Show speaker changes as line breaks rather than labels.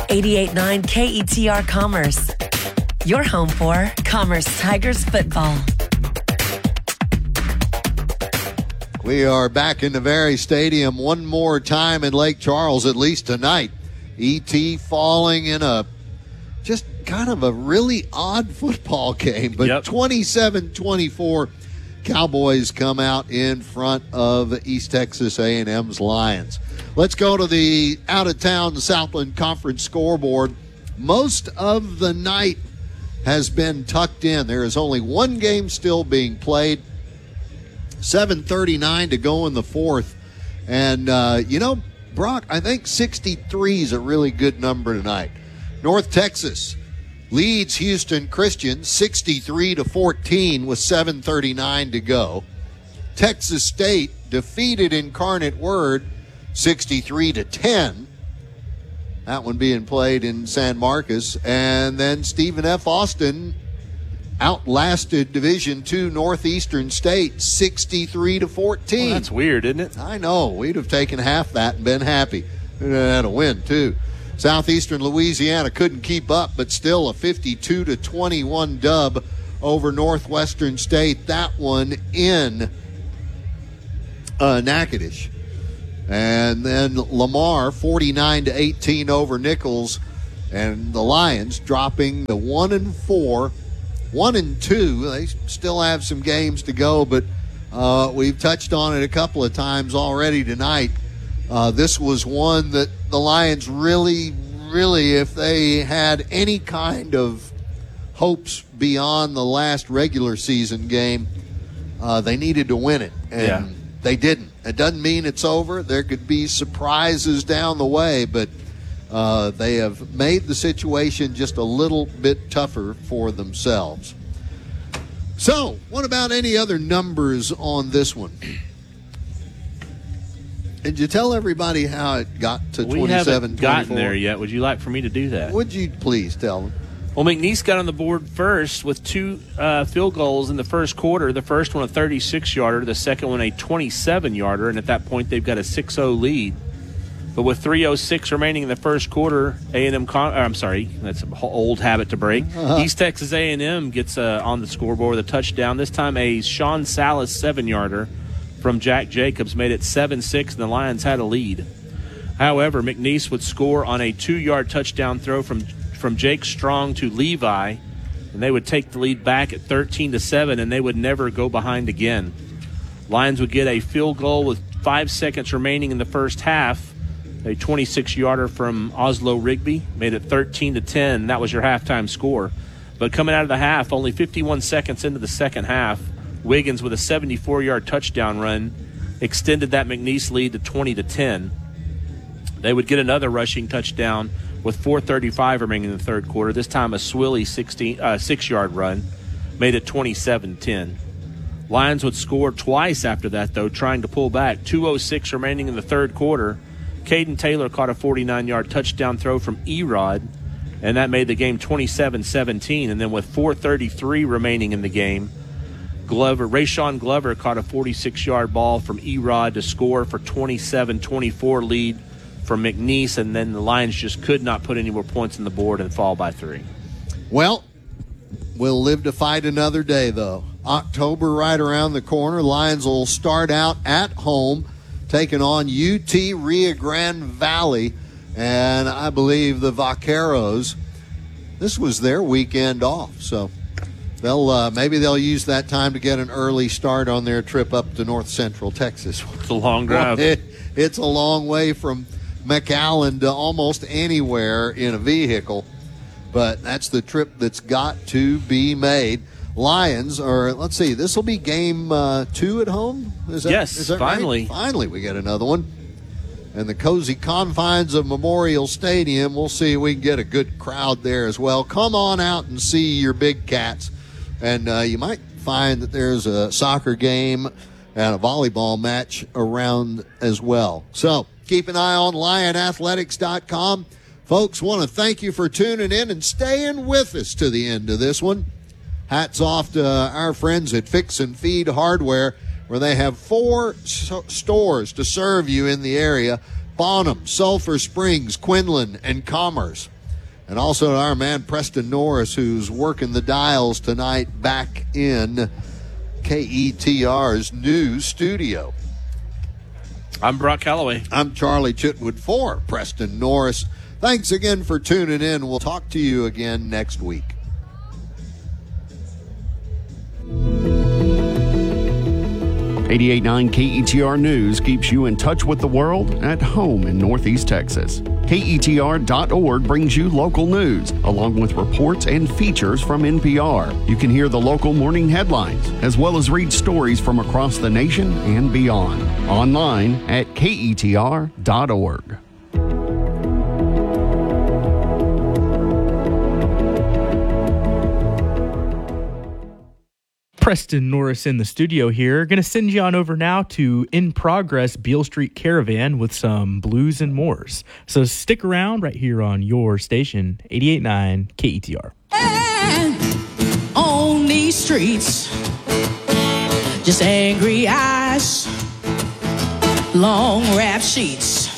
88.9 KETR Commerce. Your home for Commerce Tigers football.
We are back in the Very Stadium one more time in Lake Charles, at least tonight. E.T. falling in a just kind of a really odd football game, but 27-24, Cowboys come out in front of East Texas A&M's Lions. Let's go to the out-of-town Southland Conference scoreboard. Most of the night has been tucked in. There is only one game still being played. 7:39 to go in the fourth. And, Brock, I think 63 is a really good number tonight. North Texas leads Houston Christian 63-14 with 7:39 to go. Texas State defeated Incarnate Word 63-10. That one being played in San Marcos. And then Stephen F. Austin outlasted Division II Northeastern State 63-14.
Well, that's weird, isn't it?
I know. We'd have taken half that and been happy. We'd have had a win, too. Southeastern Louisiana couldn't keep up, but still a 52-21 dub over Northwestern State. That one in Natchitoches. And then Lamar 49-18 over Nichols, and the Lions dropping the 1-4, 1-2. They still have some games to go, but we've touched on it a couple of times already tonight. This was one that the Lions really, if they had any kind of hopes beyond the last regular season game, they needed to win it, and they didn't. It doesn't mean it's over. There could be surprises down the way, but they have made the situation just a little bit tougher for themselves. So, what about any other numbers on this one? Did you tell everybody how it got to 27-24?
We haven't gotten there yet. Would you like for me to do that?
Would you please tell them?
Well, McNeese got on the board first with two field goals in the first quarter. The first one a 36-yarder, the second one a 27-yarder, and at that point they've got a 6-0 lead. But with 3:06 remaining in the first quarter, that's an old habit to break. East Texas A&M gets on the scoreboard with a touchdown. This time a Sean Salas 7-yarder from Jack Jacobs made it 7-6, and the Lions had a lead. However, McNeese would score on a 2-yard touchdown throw from Jake Strong to Levi, and they would take the lead back at 13-7, and they would never go behind again. Lions would get a field goal with 5 seconds remaining in the first half. A 26-yarder from Oslo Rigby made it 13-10. That was your halftime score. But coming out of the half, only 51 seconds into the second half, Wiggins with a 74-yard touchdown run extended that McNeese lead to 20-10. They would get another rushing touchdown with 4:35 remaining in the third quarter. This time a Swilly 6-yard run made it 27-10. Lions would score twice after that, though, trying to pull back. 2:06 remaining in the third quarter. Caden Taylor caught a 49-yard touchdown throw from Erod, and that made the game 27-17. And then with 4:33 remaining in the game, Rayshawn Glover caught a 46-yard ball from Erod to score for 27-24 lead from McNeese, and then the Lions just could not put any more points on the board and fall by 3.
Well, we'll live to fight another day, though. October right around the corner. Lions will start out at home, taking on UT Rio Grande Valley, and I believe the Vaqueros. This was their weekend off, so maybe they'll use that time to get an early start on their trip up to North Central Texas.
It's a long drive.
It's a long way from McAllen to almost anywhere in a vehicle, but that's the trip that's got to be made. Lions, or let's see, this will be game 2 at home? Is that
finally.
Right? Finally, we get another one. And the cozy confines of Memorial Stadium, we'll see if we can get a good crowd there as well. Come on out and see your big cats. And you might find that there's a soccer game and a volleyball match around as well. So keep an eye on LionAthletics.com. Folks, want to thank you for tuning in and staying with us to the end of this one. Hats off to our friends at Fix and Feed Hardware, where they have 4 stores to serve you in the area: Bonham, Sulphur Springs, Quinlan, and Commerce. And also our man Preston Norris, who's working the dials tonight back in KETR's new studio.
I'm Brock Calloway.
I'm Charlie Chitwood for Preston Norris. Thanks again for tuning in. We'll talk to you again next week.
88.9 KETR News keeps you in touch with the world at home in Northeast Texas. KETR.org brings you local news, along with reports and features from NPR. You can hear the local morning headlines, as well as read stories from across the nation and beyond. Online at KETR.org.
Preston Norris in the studio here. Going to send you on over now to In Progress Beale Street Caravan with some blues and mores. So stick around right here on your station, 88.9 KETR.
And on these streets, just angry eyes, long rap sheets.